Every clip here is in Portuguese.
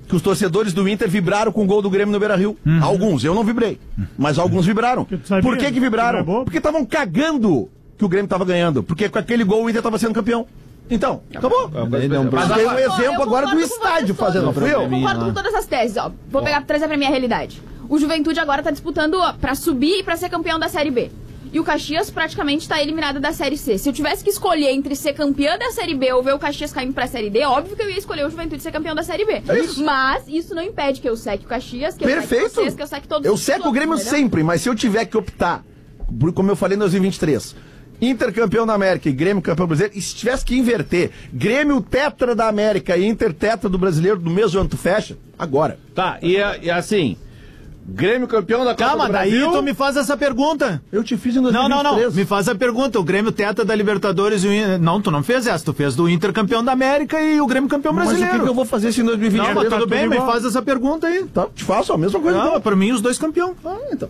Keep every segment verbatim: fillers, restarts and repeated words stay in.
que os torcedores do Inter vibraram com o gol do Grêmio no Beira-Rio. Uhum. Alguns, eu não vibrei, mas alguns vibraram. Por que que vibraram? Porque estavam cagando que o Grêmio estava ganhando, porque com aquele gol o Inter estava sendo campeão. Então, acabou. Mas tem um exemplo agora do estádio fazendo. Não fui eu. Eu concordo com todas essas teses, ó. Vou pegar, trazer pra minha realidade. O Juventude agora tá disputando pra subir e pra ser campeão da Série B. E o Caxias praticamente tá eliminado da Série C. Se eu tivesse que escolher entre ser campeã da Série B ou ver o Caxias caindo pra Série D, óbvio que eu ia escolher o Juventude ser campeão da Série B. É isso. Mas isso não impede que eu seque o Caxias, que Perfeito. eu seque vocês, que eu seque todos eu os seco o Grêmio entendeu? Sempre, mas se eu tiver que optar, como eu falei em dois mil e vinte e três... Inter campeão da América e Grêmio campeão brasileiro, e se tivesse que inverter, Grêmio tetra da América e Inter tetra do brasileiro do mesmo ano, tu fecha? Agora. Tá, e, e assim, Grêmio campeão da Copa Calma, do Brasil... daí tu me faz essa pergunta. Eu te fiz em dois mil e vinte e três. Não, não, não, me faz a pergunta, o Grêmio tetra da Libertadores e o Inter... Não, tu não fez essa, tu fez do Inter campeão da América e o Grêmio campeão brasileiro. Mas o que, que eu vou fazer se em dois mil e vinte e três? Não, mas tudo bem, me igual. faz essa pergunta aí. Tá, te faço a mesma coisa. Não, então. pra mim os dois campeão. Ah, então.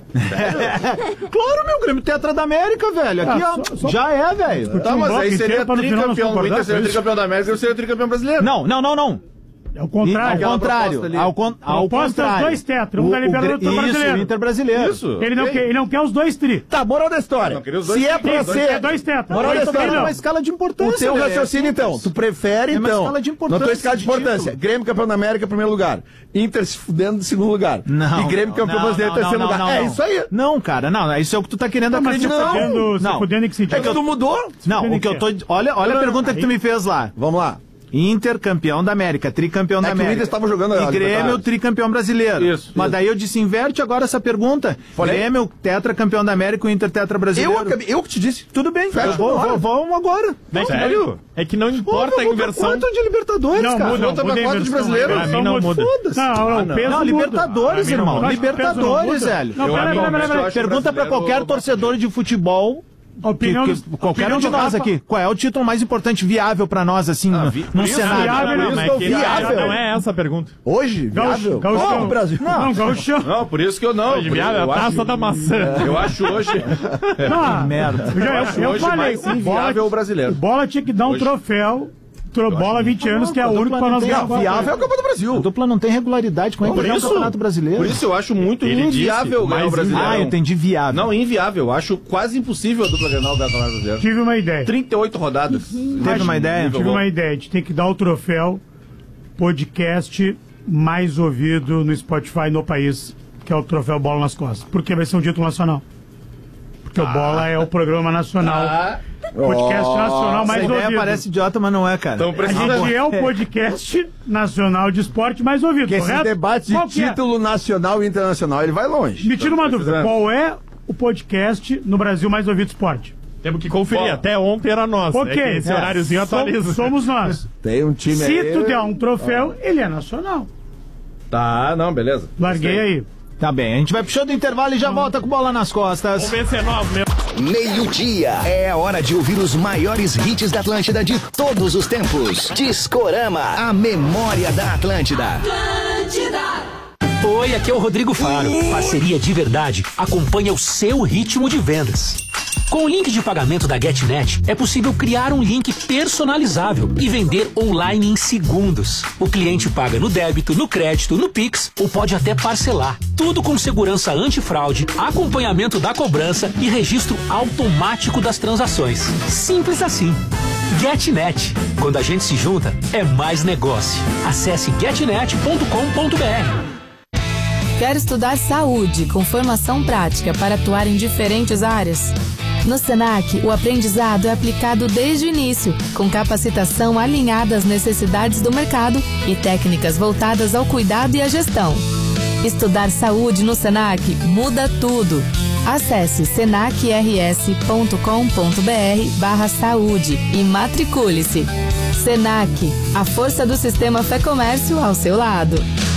Claro, meu, Grêmio tetra da América, velho. Aqui, ah, ó, só, só... já é, velho. Tá, mas aí seria tricampeão, o Inter seria tricampeão da América e eu seria tricampeão brasileiro. Não, não, não, não. É o contrário. Ao contrário. Ao, con ao contrário. Os dois tetras, um da Libertadores e outro brasileiro. Isso, o Inter brasileiro. Isso. Ele não, quer, ele não quer os dois tri. Tá, moral da história. Se é pra ser... É dois tetras. Moral da história. É uma escala de importância. O teu raciocínio, então. Tu prefere, então... É uma escala de importância. Na tua escala de importância. Grêmio campeão da América, primeiro lugar. Inter se fudendo em segundo lugar. Não. E Grêmio campeão não, brasileiro, não, terceiro não, lugar. não, é não. isso aí. Não, cara, não. Isso é o que tu tá querendo não, acreditar. Não, fudendo, não. fudendo em que sentido? É que tu mudou. Não, o que eu tô... Olha, olha a pergunta que tu me fez lá. Vamos lá. Inter campeão da América, tricampeão é da que América. O Inter estava jogando e Grêmio tricampeão brasileiro. Isso. Mas isso. daí eu disse, inverte agora essa pergunta. Falei? Grêmio tetra campeão da América e o Inter tetra brasileiro. Eu, acabei, eu que te disse. Tudo bem, Fecha, vou, vou, vamos agora. Não, sério? É que não importa Pô, a inversão. Quanto de Libertadores, não, cara? Muda, Volta muda pra quatro de brasileiro. Pra mim não muda. Não, não, ah, não. peso não Libertadores, muda. irmão. Não, Libertadores, velho. Não, peraí, peraí, peraí, peraí. Pergunta pra qualquer torcedor de futebol. Opinião que, do, que, qualquer opinião um de nós Rafa. aqui, qual é o título mais importante viável pra nós, assim, ah, no, vi, num isso, cenário? Viável, não, não, mas que viável. Não é essa a pergunta. Hoje, viável? Gaúcho, Qual o Brasil? Não, não Gaúcho. Não, por isso que eu não. Hoje, viável, a taça da maçã. Eu acho hoje... Não, merda. Eu, já, eu, acho eu hoje falei, mais inviável o brasileiro. Bola tinha que dar um Hoje. troféu. Bola vinte anos, que é o único pra nós ganhar. Viável é a Copa do Brasil. A dupla não tem regularidade com Por o isso, Campeonato Brasileiro. Por isso eu acho muito Ele inviável disse, ganhar o brasileiro. Ah, eu entendi viável. Não, inviável. Eu acho quase impossível a dupla Grenal ganhar o Campeonato Brasileiro. Tive uma ideia. trinta e oito rodadas. Teve uma ideia? Tive uma ideia. A gente tem que dar o troféu podcast mais ouvido no Spotify no país, que é o troféu Bola nas Costas. Porque vai ser um título nacional. Porque ah. o Bola é o programa nacional. Ah. Podcast oh, nacional mais essa ouvido. ideia parece idiota, mas não é, cara. Então, a gente é o podcast nacional de esporte mais ouvido, Porque correto? esse debate de Qual título é? nacional e internacional, ele vai longe. Me tira uma dúvida. Qual é o podcast no Brasil mais ouvido de esporte? Temos que conferir. Bom, até ontem era nosso. Ok. É que esse é. horáriozinho atualiza. Somos, somos nós. Tem um time Se aí... tu der um troféu, ah. ele é nacional. Tá, não, beleza. Larguei aí. Tá bem, a gente vai puxando o intervalo e já volta com Bola nas Costas. Vamos ver se é novo mesmo. Meio-dia. É a hora de ouvir os maiores hits da Atlântida de todos os tempos. Discorama, a memória da Atlântida. Atlântida. Oi, aqui é o Rodrigo Faro. Parceria de verdade acompanha o seu ritmo de vendas. Com o link de pagamento da GetNet, é possível criar um link personalizável e vender online em segundos. O cliente paga no débito, no crédito, no Pix ou pode até parcelar. Tudo com segurança antifraude, acompanhamento da cobrança e registro automático das transações. Simples assim. GetNet. Quando a gente se junta, é mais negócio. Acesse getnet ponto com ponto br. Quer estudar saúde com formação prática para atuar em diferentes áreas? No Senac, o aprendizado é aplicado desde o início, com capacitação alinhada às necessidades do mercado e técnicas voltadas ao cuidado e à gestão. Estudar saúde no Senac muda tudo. Acesse senac r s ponto com ponto br barra saúde e matricule-se. Senac, a força do sistema Fé Comércio ao seu lado.